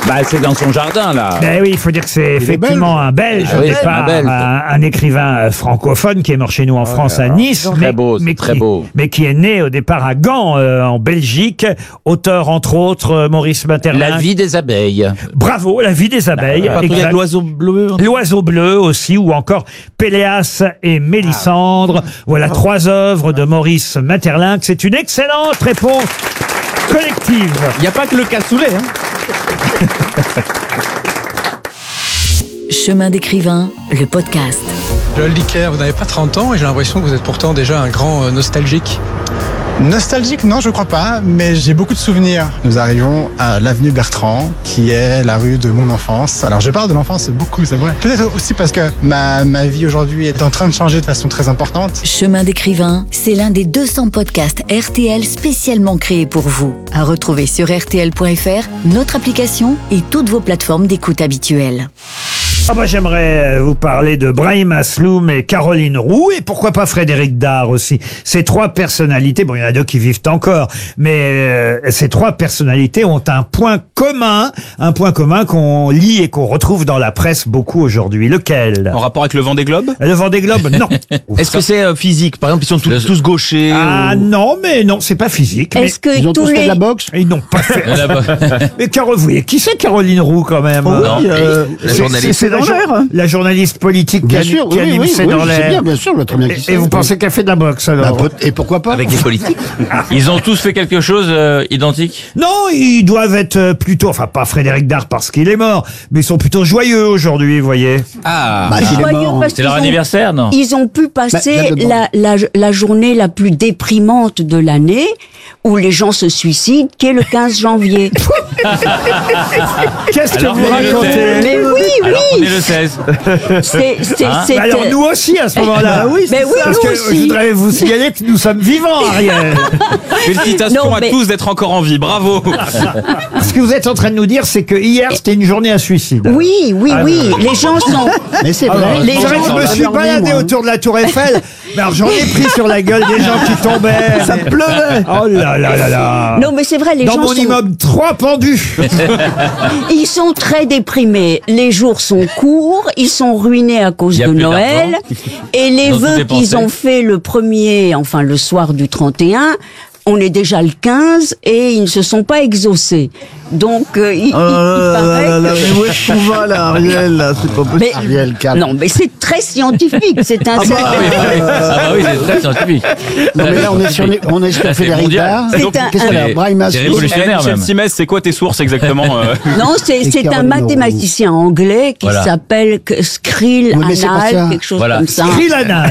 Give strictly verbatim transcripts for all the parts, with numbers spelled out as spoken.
Bah, c'est dans son jardin, là. Ben oui, il faut dire que c'est effectivement un Belge Ah au oui, départ, un Belge. un, un écrivain euh, francophone qui est mort chez nous en France à Nice, Très mais, beau, c'est mais très qui, beau. mais qui est né au départ à Gand, euh, en Belgique, auteur entre autres euh, Maurice Maeterlinck. La vie des abeilles. Bravo, La vie des abeilles. Pas exact. l'oiseau bleu. L'oiseau bleu aussi, ou encore Péléas et Mélisandre. Voilà trois œuvres de Maurice Maeterlinck. C'est une excellente réponse collective. Il n'y a pas que le cassoulet. Hein. Chemin d'écrivain, le podcast. Joël Dicker, vous n'avez pas trente ans et j'ai l'impression que vous êtes pourtant déjà un grand euh, nostalgique. Nostalgique, non, je crois pas, mais j'ai beaucoup de souvenirs. Nous arrivons à l'avenue Bertrand, qui est la rue de mon enfance. Alors, je parle de l'enfance beaucoup, c'est vrai. Peut-être aussi parce que ma, ma vie aujourd'hui est en train de changer de façon très importante. Chemin d'écrivain, c'est l'un des deux cents podcasts R T L spécialement créés pour vous. À retrouver sur R T L point F R, notre application et toutes vos plateformes d'écoute habituelles. Ah bah, j'aimerais vous parler de Brahim Asloum et Caroline Roux, et pourquoi pas Frédéric Dard aussi. Ces trois personnalités, bon, il y en a deux qui vivent encore, mais euh, ces trois personnalités ont un point commun, un point commun qu'on lit et qu'on retrouve dans la presse beaucoup aujourd'hui. Lequel? En rapport avec le Vendée Globe. Le Vendée Globe, non. Est-ce que c'est euh, physique? Par exemple, ils sont tous, tous gauchers. Ah ou... non, mais non, c'est pas physique. Mais Est-ce que Ils ont tous tous fait les... de la boxe. ils n'ont pas fait. Mais Caro, vous voyez, qui c'est Caroline Roux quand même? Non, euh, la C'est- journaliste. c'est la, jour- la journaliste politique Bien qui, sûr, ani- qui oui, anime oui, C'est oui, dans je sais l'air. bien, bien sûr, je vois très bien qui Et, c'est. et vous pensez qu'elle fait de la boxe alors? Bah, peut- Et pourquoi pas? Avec des politiques. Ils ont tous fait quelque chose euh, identique. Non, ils doivent être euh, plutôt, enfin pas Frédéric Dard parce qu'il est mort, mais ils sont plutôt joyeux aujourd'hui, vous voyez. Ah. Bah, s'il est Joyeux mort, parce C'est leur qu'ils ont- anniversaire, non? Ils ont pu passer Bah, la, la, la journée la plus déprimante de l'année, où les gens se suicident, qui est le quinze janvier. Qu'est-ce que Alors, vous prenez le racontez? seize. Mais oui, Alors oui. prenez le seize. C'est, c'est, Hein c'était- Bah alors nous aussi à ce moment-là. oui, Mais oui, parce nous que aussi. je voudrais vous signaler que nous sommes vivants, Ariel. Félicitations Non, à mais- tous d'être encore en vie. Bravo. Ce que vous êtes en train de nous dire, c'est que hier c'était une journée à suicide. Oui, oui, Ah, oui. Les gens sont. Mais c'est vrai. Alors, Les c'est vrai gens que je sont me suis baladé autour de la Tour Eiffel, mais alors j'en ai pris sur la gueule des gens qui tombaient. Ça pleuvait. Oh là là là là. Non, mais c'est vrai, les Dans gens mon sont. immeuble, trois pendus. Ils sont très déprimés. Les jours sont courts, ils sont ruinés à cause Il y a de plus Noël. d'argent. Et les Ils ont tout vœux dépensé. qu'ils ont fait le premier, enfin le soir du trente et un, on est déjà le quinze et ils ne se sont pas exaucés. Donc, euh, il, il- il paraît que- mais où est-ce qu'on va là, Ariel, là? C'est pas possible. Mais- Ariel, calme. non, mais c'est très scientifique. C'est un. Ah bah oui, c'est très scientifique. Non, mais là, on est sur, les- on est sur Là, c'est Frédéric mondial. Dard. C'est Donc, un- Qu'est-ce un- qu'elle a? Brahim C'est Asloum. révolutionnaire Michel même. Simès, c'est quoi tes sources exactement euh Non, c'est Et c'est un Caroline mathématicien anglais qui Voilà. s'appelle que- Skrill Oui, mais c'est pas ça. Anal, quelque chose Voilà. comme ça. Krilanal.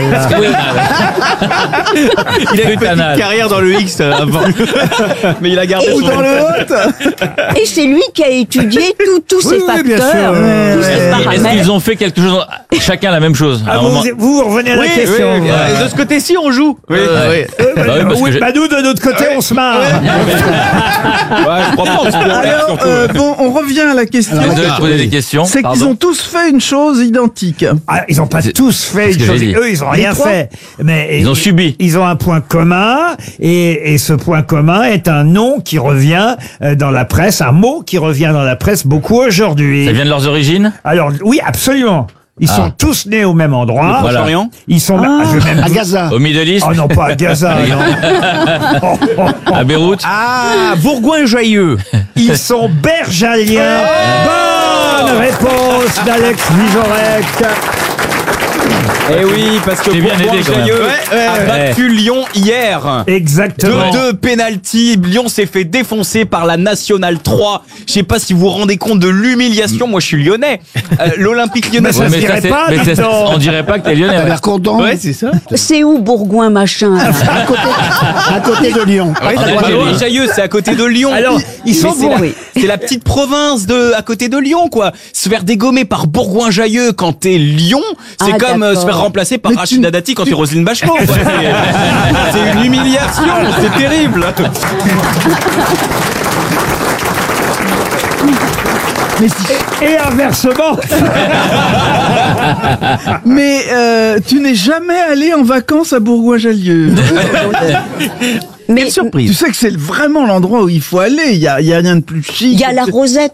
Il a une Putain, petite carrière dans le X euh, avant. Mais il a gardé Et son dans le Et c'est lui qui a étudié tout- tous ces Oui, oui, bien facteurs, sûr. tous ces Est-ce paramètres. qu'ils ont fait quelque chose, chacun la même chose à Ah, un vous, moment vous revenez à la Oui, question. oui, euh, de ce côté-ci, on joue. Oui. Euh, Ouais. Euh, Bah oui, parce oui, que j'ai- bah nous, de notre côté, on se marre. Ouais, je crois pas. on se fait en l'air, Alors, surtout. euh, bon, on revient à la question. Je vais te poser des questions. C'est qu'ils Pardon. ont tous fait une chose identique. Ah, ils n'ont pas C'est- tous fait c'est une ce que chose. j'ai dit. Eux, ils n'ont rien trois fait. Mais Ils ont subi. Ils ont un point commun, et, et ce point commun est un nom qui revient euh, dans la presse, un mot qui revient dans la presse beaucoup aujourd'hui. Ça vient de leurs origines? Alors oui, absolument. Ils Ah. sont tous nés au même endroit. Voilà. Florian. Ils sont. Ah. je vais même À vous- Gaza. Au Middle East? Oh non, pas à Gaza. non. Oh, oh, oh. À Beyrouth? Ah, Bourgoin-Joyeux. Ils sont bergaliens. Bonne réponse d'Alex Vizorek. Eh oui, parce que T'es bien aidé, quand même. Bourgoin-Joyeux Ouais, ouais, a ouais. battu Lyon hier. Exactement. Deux, deux pénaltys. Lyon s'est fait défoncer par la Nationale trois. Je sais pas si vous vous rendez compte de l'humiliation. Moi, je suis lyonnais. Euh, L'Olympique lyonnais. Mais ça Ouais, se mais dirait c'est- pas, mais dis c'est- donc. on dirait pas que t'es lyonnais. T'as ouais. l'air content. Ouais, c'est ça. C'est où Bourgoin machin là À côté, à côté de Lyon. En Algérie. Bourgoin-Joyeux, c'est à côté de Lyon. Alors, ils Mais sont c'est la, bourrés. c'est la petite province de à côté de Lyon, quoi. Se faire dégommer par Bourgoin-Joyeux quand t'es Lyon, c'est Ah, comme euh, se d'accord. faire remplacer par Mais Rachida tu- Dati quand t'es Roselyne Bachelot. quoi. C'est c'est une humiliation, c'est terrible. Mais, si- Et inversement. mais euh, tu n'es jamais allé en vacances à Bourgoin-Jallieu. Mais Tu sais que c'est vraiment l'endroit où il faut aller. Il y a, il y a rien de plus chic. il y a la Rosette